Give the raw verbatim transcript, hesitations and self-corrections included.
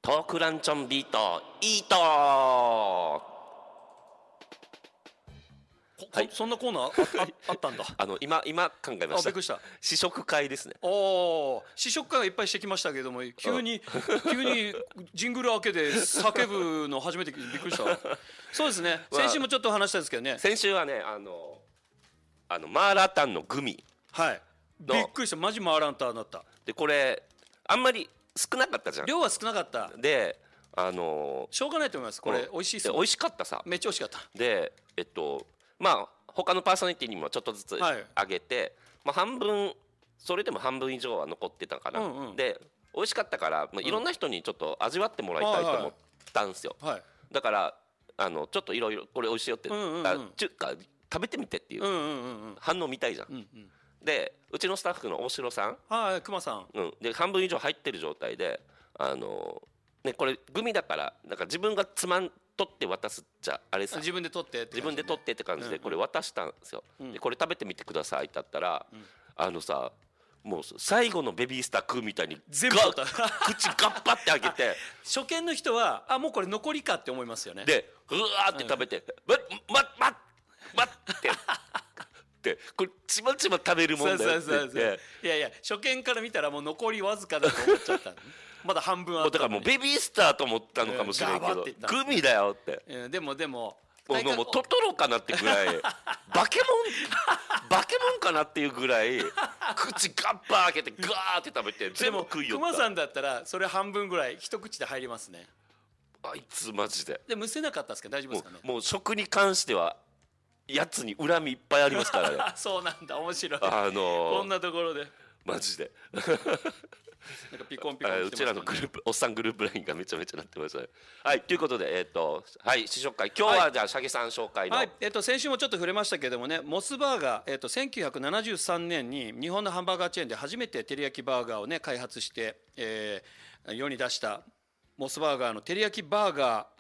トークランチョンビートイートー。 はい、そんなコーナー あ, あ, あったんだ。 あの今今考えました。 あ、びっくりした。 試食会ですね。 おお、試食会はいっぱいしてきましたけども、急に急にジングル明けで叫ぶの初めてびっくりした。そうですね。先週もちょっと話したんですけどね。 先週はね、あのあのマーラータンのグミ。 はい。びっくりした。マジマーラータンだった。 でこれあんまり少なかったじゃん。 量は少なかった。 で、あのしょうがないと思います。これ美味しいです。 美味しかったさ。 めっちゃ美味しかった。 で、えっとまあ他のパーソナリティにもちょっとずつあげて、はい、まあ半分それでも半分以上は残ってたかな。うんうん、で美味しかったから、まあ、いろんな人にちょっと味わってもらいたいと思ったんですよ。はいはい、だからあのちょっといろいろこれ美味しいよって、うんうんうん、あちゅか食べてみてっていう反応見たいじゃん。うんうん、でうちのスタッフの大城さん、 はい、熊さん、 うん、で半分以上入ってる状態で、あのね、これグミだからなんか自分がつまん取って渡すじゃあれさ、 自分で取って自分で取ってって感じでこれ渡したんですよ。うんうん、でこれ食べてみてくださいって言ったら、うん、あのさもう最後のベビースター食うみたいに全部取った口ガッパって開けて初見の人はあもうこれ残りかって思いますよね。 でうわーって食べて、うん、ままま待ってってこれちまちま食べるもんだよって言って、 いやいや初見から見たらもう残りわずかだと思っちゃったまだ半分あったのに。 だからもうベビースターと思ったのかもしれないけど、グミだよって、 うん、でもでももうもうトトロかなってぐらいバケモンバケモンかなっていうぐらい口ガッパ開けてガーって食べて全部食いよった。 でも熊さんだったらそれ半分ぐらい一口で入りますね。 あいつマジで。 でむせなかったですか？大丈夫ですかね？ もう、もう食に関してはやつに恨みいっぱいありますからねそうなんだ、面白い。 あのー、 こんなところでマジでなんかピコンピコン、ね、 うちらのグループおっさんグループラインがめちゃめちゃなってますね。はい、ということでえっ、ー、とはい試食会今日はじゃあシャゲさん紹介の、 はい、えー、と先週もちょっと触れましたけどもね、モスバーガー、えー、とせんきゅうひゃくななじゅうさんねんに日本のハンバーガーチェーンで初めて照り焼きバーガーをね開発して、えー、世に出したモスバーガーの照り焼きバーガー